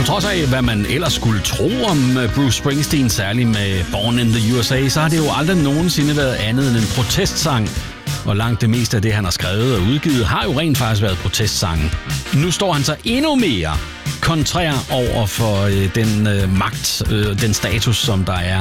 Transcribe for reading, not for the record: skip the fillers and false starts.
På trods af, hvad man ellers skulle tro om Bruce Springsteen, særligt med Born in the USA, så har det jo aldrig nogensinde været andet end en protestsang. Og langt det meste af det, han har skrevet og udgivet, har jo rent faktisk været protestsange. Nu står han så endnu mere kontrær over for den magt, den status, som der er